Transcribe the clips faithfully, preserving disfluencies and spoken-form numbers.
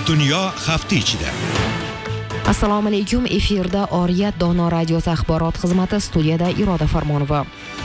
Dunyo hafta ichida. Assalomu alaykum. Efirda Oriyat Dono radiosi axborot xizmati, studiyada Iroda Farmonova.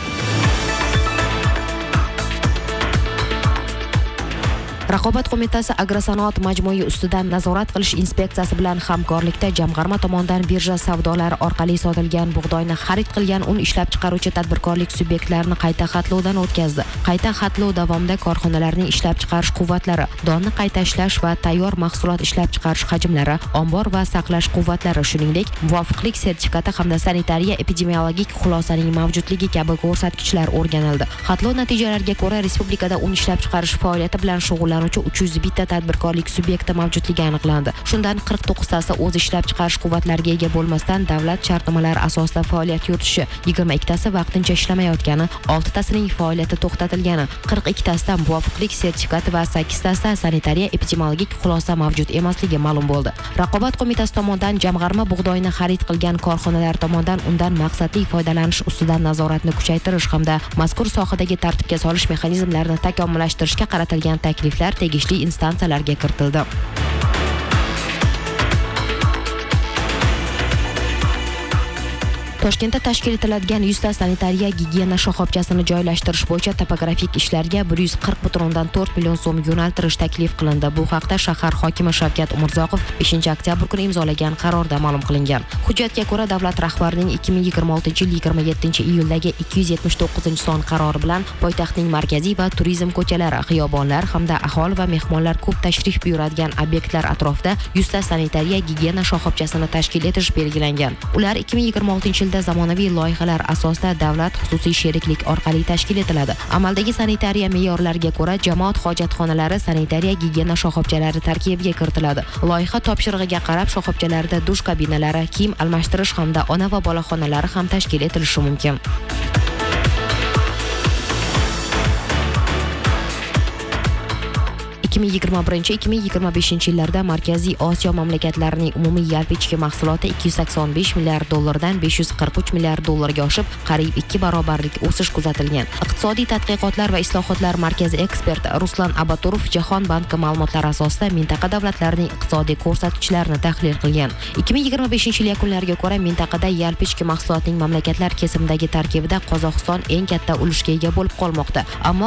Raqobat qo'mitasi agrosanoat majmui ustidan nazorat qilish inspeksiyasi bilan hamkorlikda jamg'arma tomonidan birja savdolari orqali sotilgan bug'doyni xarid qilgan un ishlab chiqaruvchi tadbirkorlik subyektlarini qayta xatlovdan o'tkazdi. Qayta xatlov davomida korxonalarning ishlab chiqarish quvvatlari, donni qayta ishlash va tayyor mahsulot ishlab chiqarish hajmlari, ombor va saqlash quvvatlari, shuningdek, muvofiqlik sertifikati hamda sanitariya epidemiologik xulosaning mavjudligi kabi ko'rsatkichlar o'rganildi. Xatlov natijalariga ko'ra, respublikada un ishlab chiqarish faoliyati bilan shug'ullanuvchi uch yuz bitta tadbirkorlik subyekti mavjudligi aniqlandi. Shundan qirq to'qqiztasi o'z ishlab chiqarish quvvatlariga ega bo'lmasdan davlat shartnomalari asosida faoliyat yuritishi, yigirma ikkitasi vaqtincha ishlamayotgani, oltitasining faoliyati to'xtatilgani, qirq ikkitasida muvofiqlik sertifikati va sakkiztasida sanitariya epidemiologik xulosa mavjud emasligi ma'lum bo'ldi. Raqobat qo'mitasi tomonidan jamg'arma bug'doyni xarid qilgan korxonalar tomonidan undan maqsadli foydalanish ustidan nazoratni kuchaytirish hamda mazkur sohadagi tartibga solish mexanizmlarini takomillashtirishga qaratilgan takliflar tegishli instansiyalarga kiritildi. Toshkentda tashkil etiladigan yuzta sanitariya gigiyena shoxobchasini joylashtirish bo'yicha topografik ishlarga bir yuz qirq butun o'ndan to'rt million so'm yo'naltirish taklif qilindi. Bu haqda shahar hokimi Shavkat Umurzoqov beshinchi oktyabr kuni imzolagan qarorda ma'lum qilingan. Hujjatga ko'ra, davlat rahbarining ikki ming yigirma oltinchi yil yigirma yettinchi iyuldagi ikki yuz yetmish to'qqizinchi son qarori bilan poytaxtning markaziy va turizm ko'chalari, xiyobonlar hamda aholi va mehmonlar ko'p tashrif buyuradigan obyektlar atrofida yuzta sanitariya gigiyena shoxobchasini tashkil etish belgilangan. Ular ikki ming yigirma oltinchi yilda zamonaviy loyihalar asosida davlat xususiy sheriklik orqali tashkil etiladi. Amaldagi sanitariya me'yorlariga ko'ra jamoat hojatxonalari sanitariya gigiyena shoxobchalari tarkibiga kiritiladi. Loyiha topshirig'iga qarab shoxobchalarda dush kabinalari, kiyim almashtirish hamda ona va bola xonalari ham tashkil etilishi mumkin. ikki ming yigirma birinchi ikki ming yigirma beshinchi yillarda Markaziy Osiyo mamlakatlarining umumiy yalpi ichki mahsuloti ikki yuz sakson besh milliard dollardan besh yuz qirq uch milliard dollarga oshib, qariyb ikki barobarlik o'sish kuzatilgan. Iqtisodiy tadqiqotlar va islohotlar markazi eksperti Ruslan Abaturov Jahon banki ma'lumotlari asosida mintaqa davlatlarining iqtisodiy ko'rsatkichlarini tahlil qilgan. ikki ming yigirma beshinchi yil yakunlariga ko'ra mintaqada yalpi ichki mahsulotning mamlakatlar kesimidagi tarkibida Qozog'iston eng katta ulushga ega bo'lib qolmoqda. Ammo